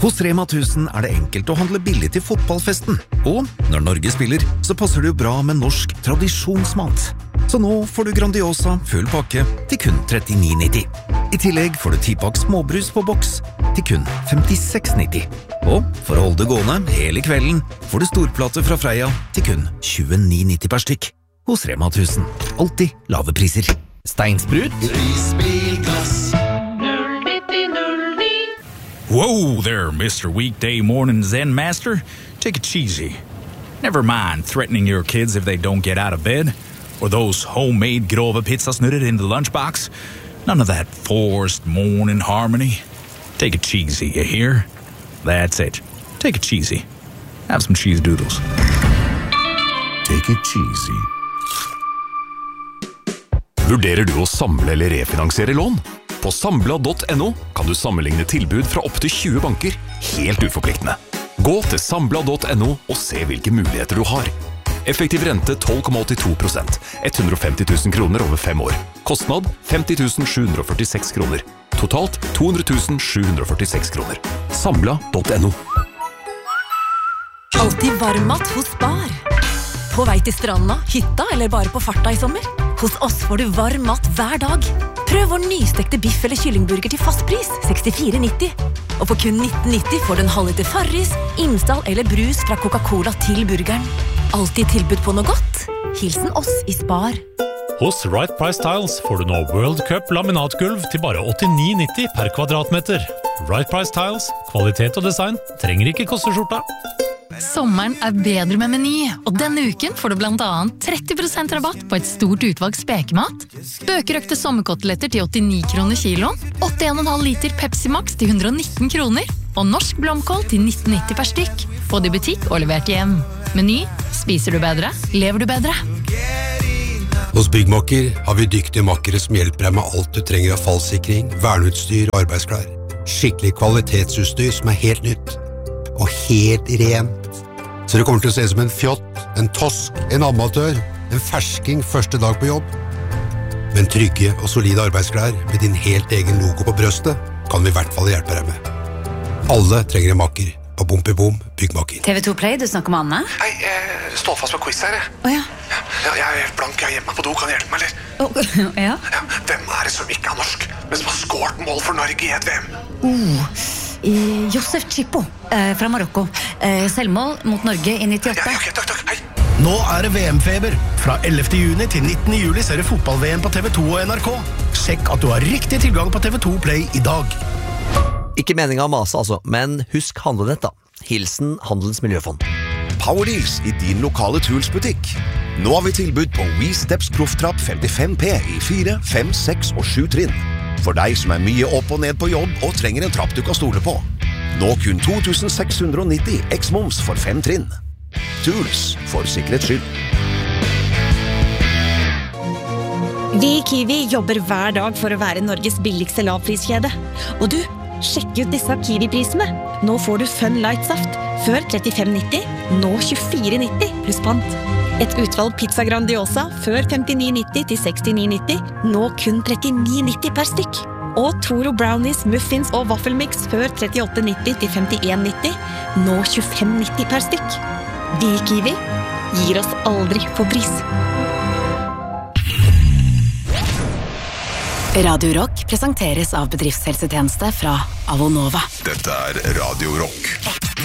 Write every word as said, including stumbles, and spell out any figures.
Hos Rema tusen er det enkelt å handle billig til fotballfesten. Og når Norge spiller, så passer det jo bra med norsk tradisjonsmat. Så nå får du Grandiosa full pakke til kun trettini nitti. I tillegg får du ti-pakk småbrus på boks til kun femtiseks nitti. Og for å holde det gående hele kvelden, får du storplate fra Freia til kun tjueni nitti per stykk. Hos Rema tusen. Alltid lave priser. Steinsprut. Risbilglass. Whoa there, Mister Weekday Morning Zen Master. Take it cheesy. Never mind threatening your kids if they don't get out of bed, or those homemade grove pizzasnurrer in the lunchbox. None of that forced morning harmony. Take it cheesy, you hear? That's it. Take it cheesy. Have some cheese doodles. Take it cheesy. Vurderer du å samle eller refinansiere lån? På sambla punktum no kan du sammenligne tilbud fra opp til tjue banker, helt uforpliktende. Gå til sambla punktum no og se hvilke muligheter du har. Effektiv rente tolv komma åttito prosent, hundre og femti tusen kroner over fem år. Kostnad femti tusen sju hundre og førtiseks kroner. Totalt to hundre tusen sju hundre og førtiseks kroner. sambla punktum no. Alltid varmmat hos Spar. På vei til stranda, hytta eller bare på farta i sommer? Hos oss får du varm mat hver dag. Prøv vår nystekte biff eller kyllingburger til fast pris, sekstifire nitti. Og for kun nitten nitti får du en halvliter Farris, Imsdal eller brus fra Coca-Cola til burgeren. Alltid tilbud på noe godt. Hilsen oss i Spar. Hos Right Price Tiles får du nå World Cup laminatgulv til bare åttini nitti per kvadratmeter. Right Price Tiles, kvalitet og design, trenger ikke koste skjorta. Sommeren er bedre med Meny, og denne uken får du blant annet tretti prosent rabatt på et stort utvalg spekemat, bøkerøkte sommerkoteletter til åttini kroner kiloen, åttien komma fem liter Pepsi Max til hundre og nitten kroner, og norsk blomkål til nitten nitti per stykk. Få det i butikk og levert hjem. Meny, spiser du bedre, lever du bedre. Hos Byggmakker har vi dyktige makkere som hjelper deg med alt du trenger av fallsikring, verneutstyr og arbeidsklær. Skikkelig kvalitetsutstyr som er helt nytt. Og helt rent. Så det kommer til å se som en fjott, en tosk, en amatør, en fersking første dag på jobb. Men trygge og solide arbeidsklær med din helt egen logo på brøstet kan vi i hvert fall hjelpe deg med. Alle trenger en makker. Og bom i bom, Byggmakker. T V to Play, du snakker med Anne? Hei, jeg står fast med quiz her, jeg. Å ja. Ja, jeg er helt blank, jeg er hjemme på do, kan du hjelpe meg, eller? Oh, ja. Ja. Hvem er det som ikke er norsk, men som har skåret mål for Norge i et V M? Oh, eh, Josef Chippo, eh, fra Marokko. Eh, selvmål mot Norge i nittiåtte. Ja, ok, takk, takk, hei. Nå er det V M-feber. Fra ellevte juni til nittende juli ser du fotball-V M på T V to og N R K. Sjekk at du har riktig tilgang på T V to Play i dag. Ikke meningen å mase altså, men husk handlenett da. Hilsen Handelens Miljøfond. Powerdeals i din lokale Tools-butikk. Nå har vi tilbud på WeSteps Profftrapp femtifem P i fire, fem, seks og sju trinn. For deg som er mye opp og ned på jobb og trenger en trapp du kan stole på. Nå kun to tusen seks hundre og nitti X-moms for fem trinn. Tools, for sikkerhets skyld. Vi i Kiwi jobber hver dag for å være Norges billigste lavpriskjede. Og du, sjekk ut disse Kiwi-prisene. Nå får du Fun Light Saft. Før trettifem nitti, nå tjuefire nitti pluss pant. Et utvalg pizza Grandiosa. Før femtini nitti til sekstini nitti, nå kun trettini nitti per stykk. Og Toro Brownies, Muffins og Waffelmix. Før trettiåtte nitti til femtien nitti, nå tjuefem nitti per stykk. Vi i Kiwi gir oss aldri på pris. Radio Rock presenteres av bedriftshelsetjeneste fra Avonova. Dette er Radio Rock.